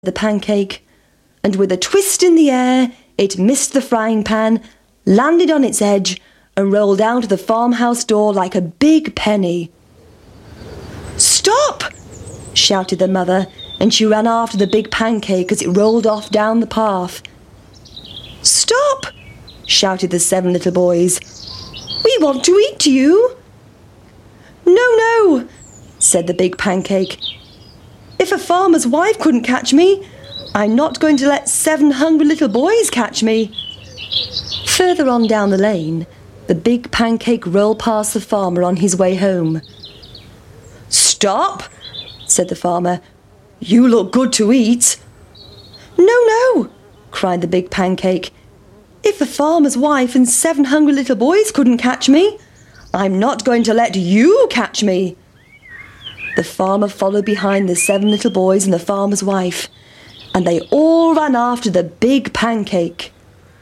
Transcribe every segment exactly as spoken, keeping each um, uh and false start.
the pancake, and with a twist in the air, it missed the frying pan, landed on its edge, and rolled out of the farmhouse door like a big penny. "Stop!" shouted the mother, and she ran after the big pancake as it rolled off down the path. "Stop!" shouted the seven little boys. "We want to eat you." "No, no," said the big pancake. "If a farmer's wife couldn't catch me, I'm not going to let seven hungry little boys catch me." Further on down the lane, the big pancake rolled past the farmer on his way home. "Stop," said the farmer. "You look good to eat." "No, no," cried the big pancake. "If a farmer's wife and seven hungry little boys couldn't catch me, I'm not going to let you catch me." The farmer followed behind the seven little boys and the farmer's wife, and they all ran after the big pancake.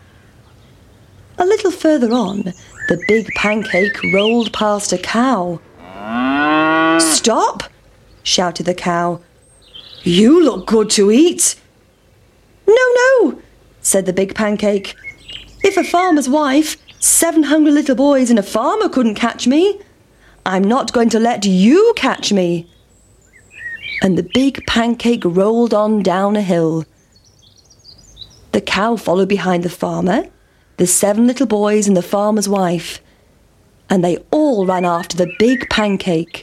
A little further on, the big pancake rolled past a cow. "Stop!" shouted the cow. "You look good to eat." "No, no," said the big pancake. "If a farmer's wife, seven hungry little boys and a farmer couldn't catch me, I'm not going to let you catch me." And the big pancake rolled on down a hill. The cow followed behind the farmer, the seven little boys and the farmer's wife, and they all ran after the big pancake.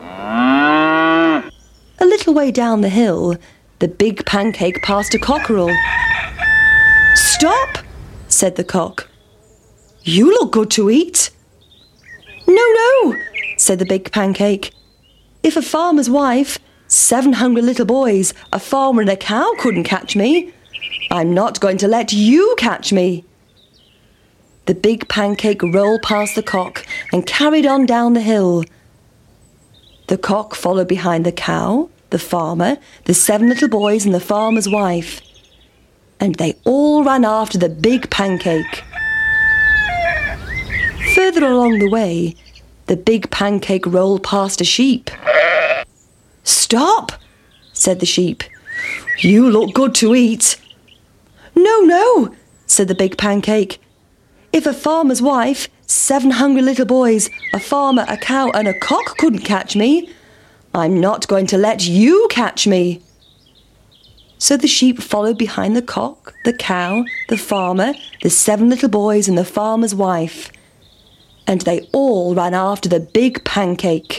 A little way down the hill, the big pancake passed a cockerel. "Stop!" said the cock. "You look good to eat." "No, no," said the big pancake. "If a farmer's wife, seven hungry little boys, a farmer and a cow couldn't catch me, I'm not going to let you catch me." The big pancake rolled past the cock and carried on down the hill. The cock followed behind the cow, the farmer, the seven little boys and the farmer's wife, and they all ran after the big pancake. Further along the way, the big pancake rolled past a sheep. "Stop!" said the sheep. "You look good to eat." "No, no," said the big pancake. "If a farmer's wife, seven hungry little boys, a farmer, a cow and a cock couldn't catch me, I'm not going to let you catch me." So the sheep followed behind the cock, the cow, the farmer, the seven little boys and the farmer's wife, and they all ran after the big pancake.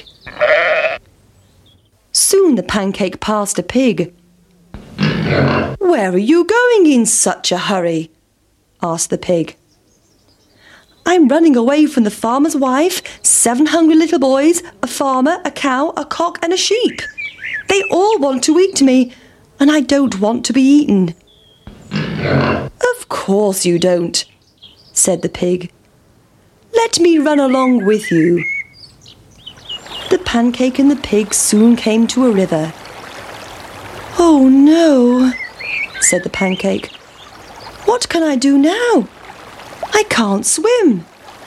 Soon the pancake passed a pig. "Where are you going in such a hurry?" asked the pig. "I'm running away from the farmer's wife, seven hungry little boys, a farmer, a cow, a cock and a sheep. They all want to eat me, and I don't want to be eaten." "Of course you don't," said the pig. "Let me run along with you." The pancake and the pig soon came to a river. "Oh no," said the pancake. "What can I do now? I can't swim."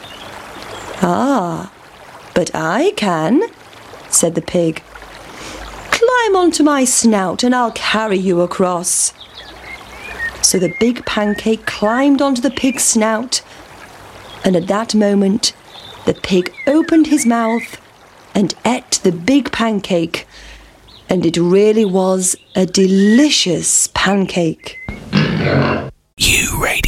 "Ah, but I can," said the pig. "Climb onto my snout and I'll carry you across." So the big pancake climbed onto the pig's snout, and at that moment the pig opened his mouth and ate the big pancake, and it really was a delicious pancake. You